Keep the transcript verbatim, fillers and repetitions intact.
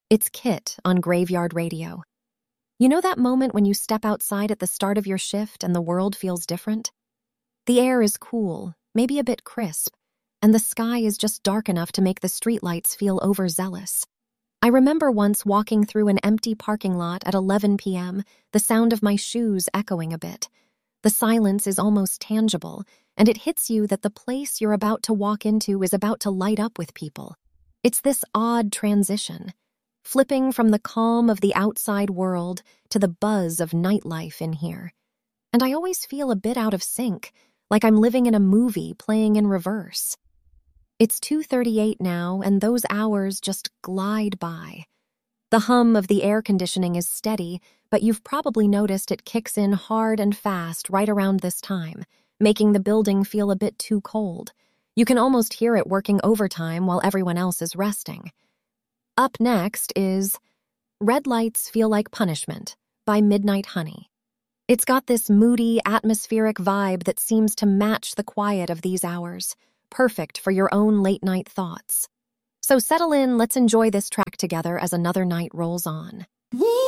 It's Kit on Graveyard Radio. You know that moment when you step outside at the start of your shift and the world feels different? The air is cool, maybe a bit crisp, and the sky is just dark enough to make the streetlights feel overzealous. I remember once walking through an empty parking lot at eleven p.m., the sound of my shoes echoing a bit. The silence is almost tangible, and it hits you that the place you're about to walk into is about to light up with people. It's this odd transition, flipping from the calm of the outside world to the buzz of nightlife in here. And I always feel a bit out of sync, like I'm living in a movie playing in reverse. It's two thirty-eight now, and those hours just glide by. The hum of the air conditioning is steady, but you've probably noticed it kicks in hard and fast right around this time, making the building feel a bit too cold. You can almost hear it working overtime while everyone else is resting. Up next is Red Lights Feel Like Punishment by Midnight Honey. It's got this moody, atmospheric vibe that seems to match the quiet of these hours, perfect for your own late-night thoughts. So settle in, let's enjoy this track together as another night rolls on. Woo!